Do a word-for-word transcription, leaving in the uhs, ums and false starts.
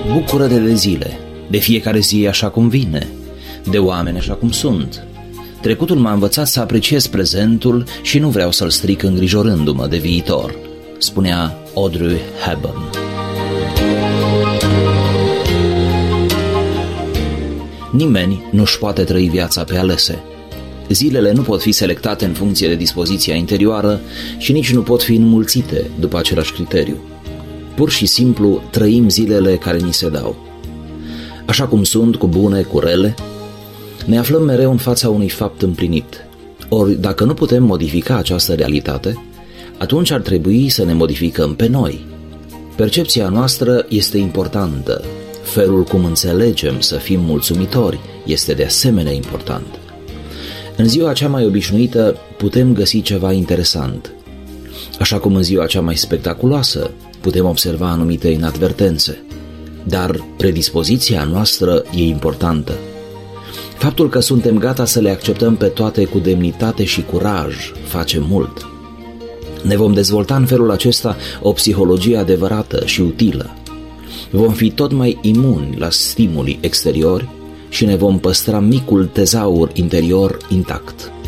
Bucură-te de zile, de fiecare zi așa cum vine, de oameni așa cum sunt. Trecutul m-a învățat să apreciez prezentul și nu vreau să-l stric îngrijorându-mă de viitor, spunea Audrey Hepburn. Nimeni nu-și poate trăi viața pe alese. Zilele nu pot fi selectate în funcție de dispoziția interioară și nici nu pot fi înmulțite după același criteriu. Pur și simplu trăim zilele care ni se dau. Așa cum sunt, cu bune, cu rele, ne aflăm mereu în fața unui fapt împlinit. Ori, dacă nu putem modifica această realitate, atunci ar trebui să ne modificăm pe noi. Percepția noastră este importantă. Felul cum înțelegem să fim mulțumitori este de asemenea important. În ziua cea mai obișnuită putem găsi ceva interesant. Așa cum în ziua cea mai spectaculoasă putem observa anumite inadvertențe. Dar predispoziția noastră e importantă. Faptul că suntem gata să le acceptăm pe toate cu demnitate și curaj face mult. Ne vom dezvolta în felul acesta o psihologie adevărată și utilă. Vom fi tot mai imuni la stimuli exteriori și ne vom păstra micul tezaur interior intact.